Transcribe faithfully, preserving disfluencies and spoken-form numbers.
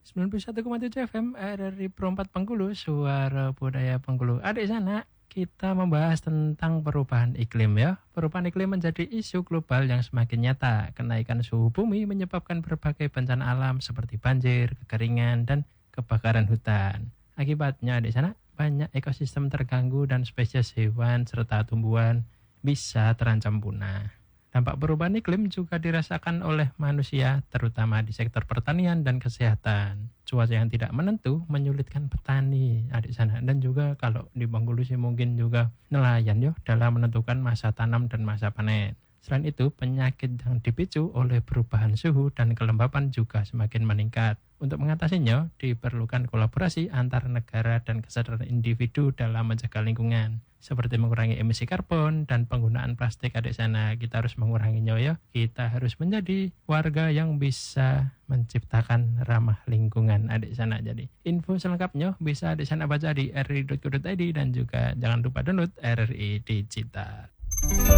sembilan puluh satu koma tujuh F M R R I Pro empat Bengkulu, suara budaya Bengkulu. Adik sana, kita membahas tentang perubahan iklim ya. Perubahan iklim menjadi isu global yang semakin nyata. Kenaikan suhu bumi menyebabkan berbagai bencana alam seperti banjir, kekeringan, dan kebakaran hutan. Akibatnya adik sana, banyak ekosistem terganggu dan spesies hewan serta tumbuhan bisa terancam punah. Dampak perubahan iklim juga dirasakan oleh manusia, terutama di sektor pertanian dan kesehatan. Cuaca yang tidak menentu menyulitkan petani adik sana. Dan juga kalau di Bengkulu sih mungkin juga nelayan yo dalam menentukan masa tanam dan masa panen. Selain itu, penyakit yang dipicu oleh perubahan suhu dan kelembapan juga semakin meningkat. Untuk mengatasinya, diperlukan kolaborasi antar negara dan kesadaran individu dalam menjaga lingkungan. Seperti mengurangi emisi karbon dan penggunaan plastik adik sana. Kita harus menguranginya ya. Kita harus menjadi warga yang bisa menciptakan ramah lingkungan adik sana. Jadi info selengkapnya bisa adik sana baca di r r i dot co dot i d dan juga jangan lupa download R R I Digital.